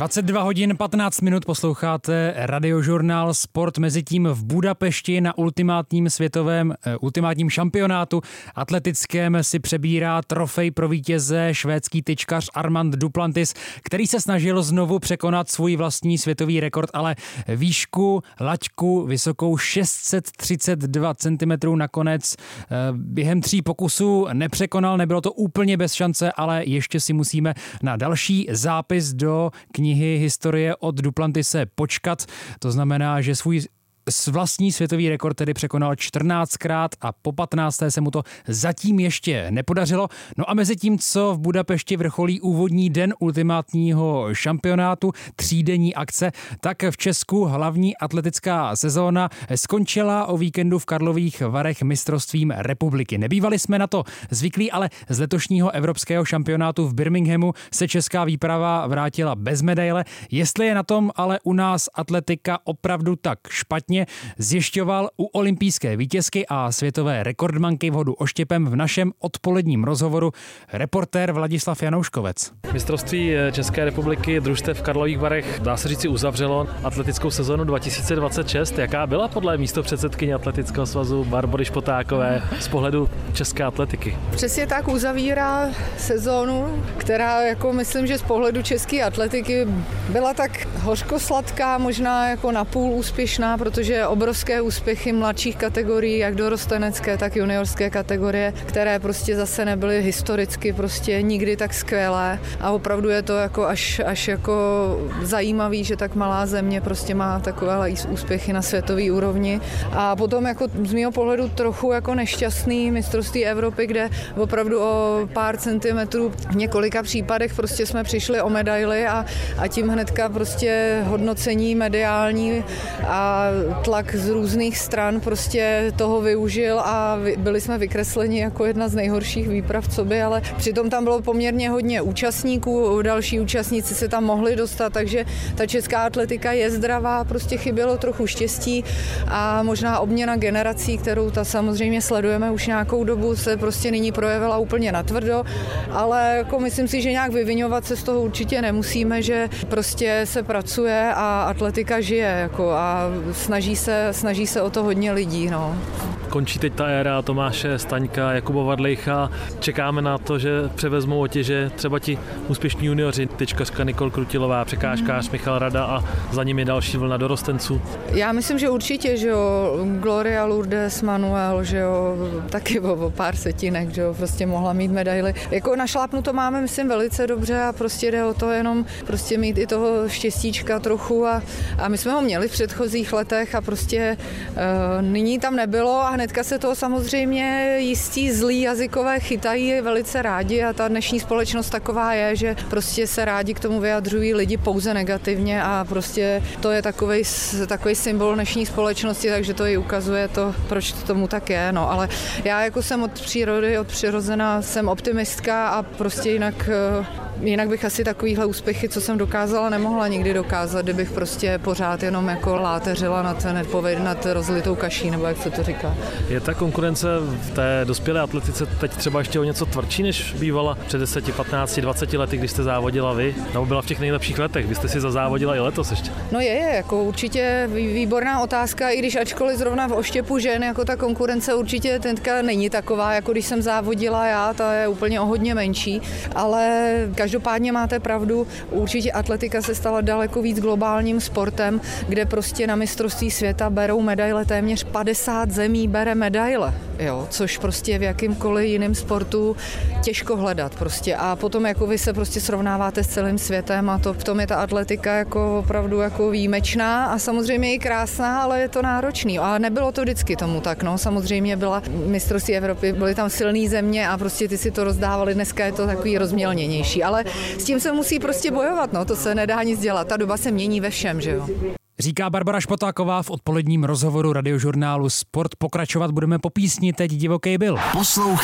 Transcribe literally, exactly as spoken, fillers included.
dvacet dva hodin patnáct minut posloucháte Radiožurnál Sport, mezitím v Budapešti na ultimátním světovém uh, ultimátním šampionátu atletickém si přebírá trofej pro vítěze švédský tyčkař Armand Duplantis, který se snažil znovu překonat svůj vlastní světový rekord, ale výšku, laťku vysokou šest set třicet dva centimetrů nakonec uh, během tří pokusů nepřekonal. Nebylo to úplně bez šance, ale ještě si musíme na další zápis do knihy historie od Duplantise počkat. To znamená, že svůj vlastní světový rekord tedy překonal čtrnáctkrát a po patnácté se mu to zatím ještě nepodařilo. No a mezi tím, co v Budapešti vrcholí úvodní den ultimátního šampionátu, třídenní akce, tak v Česku hlavní atletická sezóna skončila o víkendu v Karlových Varech mistrovstvím republiky. Nebývali jsme na to zvyklí, ale z letošního evropského šampionátu v Birminghamu se česká výprava vrátila bez medaile. Jestli je na tom ale u nás atletika opravdu tak špatně, zjišťoval u olympijské vítězky a světové rekordmanky v hodu oštěpem v našem odpoledním rozhovoru reportér Vladislav Janouškovec. Mistrovství České republiky družstev v Karlových Varech, dá se říci, uzavřelo atletickou sezonu dva tisíce dvacet šest. Jaká byla podle místopředsedkyně Atletického svazu Barbory Špotákové z pohledu české atletiky? Přesně tak uzavírá sezónu, která jako myslím, že z pohledu české atletiky byla tak hořkosladká, možná jako napůl úspěšná, protože obrovské úspěchy mladších kategorií, jak dorostenecké, tak juniorské kategorie, které prostě zase nebyly historicky prostě nikdy tak skvělé a opravdu je to jako až, až jako zajímavý, že tak malá země prostě má takové úspěchy na světové úrovni. A potom jako z mého pohledu trochu jako nešťastný mistrovství Evropy, kde opravdu o pár centimetrů v několika případech prostě jsme přišli o medaily a, a tím hnedka prostě hodnocení mediální a tlak z různých stran prostě toho využil a byli jsme vykresleni jako jedna z nejhorších výprav, co by, ale přitom tam bylo poměrně hodně účastníků, další účastníci se tam mohli dostat, takže ta česká atletika je zdravá, prostě chybělo trochu štěstí a možná obměna generací, kterou ta samozřejmě sledujeme už nějakou dobu, se prostě nyní projevila úplně natvrdo, ale jako myslím si, že nějak vyviňovat se z toho určitě nemusíme, že prostě se pracuje a atletika žije jako a snaží se, snaží se o to hodně lidí. No. Končí teď ta éra Tomáše Staňka, Jakuba Vadlejcha. Čekáme na to, že převezmou otěže třeba ti úspěšní junioři, tyčkařka Nikol Krutilová, překážkář mm. Michal Rada a za nimi další vlna dorostenců. Já myslím, že určitě, že jo, Gloria Lourdes Manuel, že jo, taky o pár setinek, že jo, prostě mohla mít medaily. Jako našlápnu to máme, myslím, velice dobře a prostě jde o to jenom prostě mít i toho štěstíčka trochu a, a my jsme ho měli v předchozích letech a prostě uh, nyní tam nebylo a hnedka se toho samozřejmě jistí zlí jazykové chytají velice rádi a ta dnešní společnost taková je, že prostě se rádi k tomu vyjadřují lidi pouze negativně a prostě to je takovej, takovej symbol dnešní společnosti, takže to i ukazuje to, proč to tomu tak je, no, ale já jako jsem od přírody, od přirozená jsem optimistka a prostě jinak Jinak bych asi takovýhle úspěchy, co jsem dokázala, nemohla nikdy dokázat, kdybych prostě pořád jenom jako láteřila nad, nad rozlitou kaší, nebo jak se to říká. Je ta konkurence v té dospělé atletice teď třeba ještě o něco tvrdší, než bývala před deseti, patnácti, dvaceti lety, když jste závodila vy? Nebo byla v těch nejlepších letech? Vy jste si zazávodila i letos ještě. No je, je, jako určitě výborná otázka, i když ačkoliv zrovna v oštěpu žen, jako ta konkurence určitě teďka není taková, jako když jsem závodila já, ta je úplně o hodně menší, ale každopádně máte pravdu, určitě atletika se stala daleko víc globálním sportem, kde prostě na mistrovství světa berou medaile, téměř padesát zemí bere medaile, jo, což prostě v jakýmkoliv jiném sportu těžko hledat prostě a potom jako vy se prostě srovnáváte s celým světem a to v tom je ta atletika jako opravdu jako výjimečná a samozřejmě i krásná, ale je to náročný a nebylo to vždycky tomu tak, no, samozřejmě byla mistrovství Evropy, byly tam silné země a prostě ty si to rozdávali, dneska je to takový rozmělněnější, ale s tím se musí prostě bojovat, no, to se nedá nic dělat, ta doba se mění ve všem, že jo. Říká Barbora Špotáková v odpoledním rozhovoru Radiožurnálu Sport. Pokračovat budeme po písni Teď divokej byl. Poslouchej.